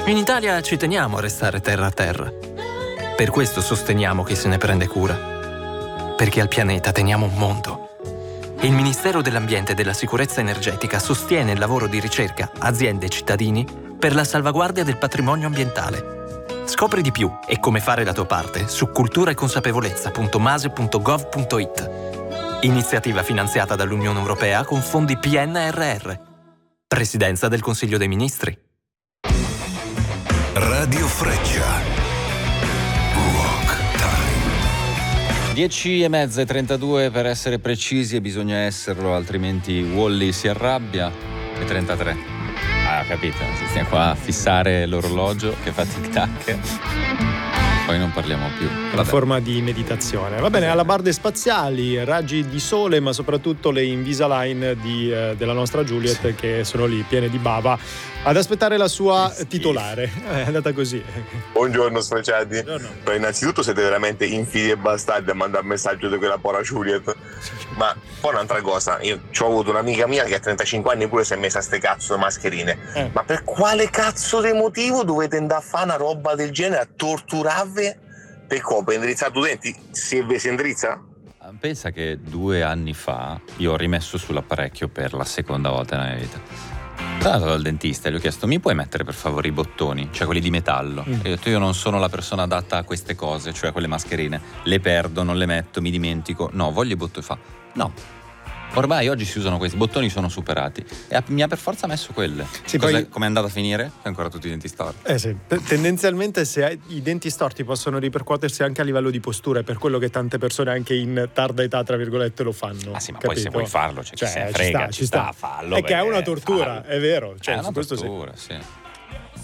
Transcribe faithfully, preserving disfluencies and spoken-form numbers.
In Italia ci teniamo a restare terra a terra. Per questo sosteniamo chi se ne prende cura. Perché al pianeta teniamo un mondo. E il Ministero dell'Ambiente e della Sicurezza Energetica sostiene il lavoro di ricerca, aziende e cittadini per la salvaguardia del patrimonio ambientale. Scopri di più e come fare la tua parte su cultura e consapevolezza punto mase punto gov punto it. Iniziativa finanziata dall'Unione Europea con fondi P N R R. Presidenza del Consiglio dei Ministri. Radio Freccia. Rock Time. dieci e mezza e trentadue per essere precisi, e bisogna esserlo, altrimenti Wall-E si arrabbia. E trentatré. Ah, capito? Stiamo qua a fissare l'orologio che fa tic-tac. Poi non parliamo più. Una Vabbè. forma di meditazione. Va bene, alabarde spaziali, raggi di sole, ma soprattutto le Invisalign di, eh, della nostra Juliet, sì, che sono lì piene di bava ad aspettare la sua titolare. È andata così. Buongiorno sfrecciati. Buongiorno. Beh, innanzitutto siete veramente infidi e bastardi a mandare un messaggio di quella povera Juliet. Ma poi un'altra cosa, io ho avuto un'amica mia che a trentacinque anni pure si è messa a ste cazzo di mascherine. Eh. Ma per quale cazzo di motivo dovete andare a fare una roba del genere, a torturarvi per copo? Indirizzare i denti? Se vi si indirizza? Pensa che due anni fa io ho rimesso sull'apparecchio per la seconda volta nella mia vita. Sono andato dal dentista e gli ho chiesto: mi puoi mettere per favore i bottoni, cioè quelli di metallo? Mm. E io ho detto: io non sono la persona adatta a queste cose, cioè quelle mascherine, le perdo, non le metto, mi dimentico. No, voglio i bottoni. Fa no, ormai oggi si usano questi bottoni, sono superati, e ha, mi ha per forza messo quelle. Sì, poi... come è andata a finire? Ancora tutti i denti storti. Eh sì, tendenzialmente se hai, i denti storti possono ripercuotersi anche a livello di postura, è per quello che tante persone anche in tarda età tra virgolette lo fanno. Ah sì, ma capito? poi se vuoi farlo, cioè, cioè cioè chi se ne frega, ci sta, ci sta, sta fallo. È che è una tortura, fallo. è vero, cioè, è una questo tortura, sì. sì.